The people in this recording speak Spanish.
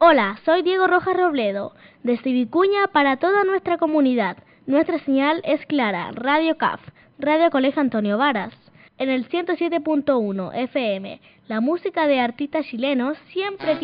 Hola, soy Diego Rojas Robledo, desde Vicuña para toda nuestra comunidad. Nuestra señal es clara, Radio CAF, Radio Colegio Antonio Varas. En el 107.1 FM, la música de artistas chilenos siempre